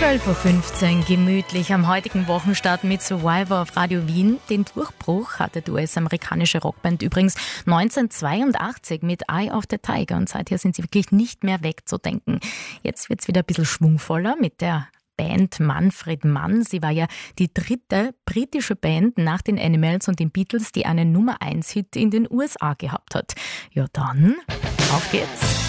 12.15 Uhr, gemütlich am heutigen Wochenstart mit Survivor auf Radio Wien. Den Durchbruch hatte die US-amerikanische Rockband übrigens 1982 mit Eye of the Tiger und seither sind sie wirklich nicht mehr wegzudenken. Jetzt wird's wieder ein bisschen schwungvoller mit der Band Manfred Mann. Sie war ja die dritte britische Band nach den Animals und den Beatles, die einen Nummer-1-Hit in den USA gehabt hat. Ja dann, auf geht's!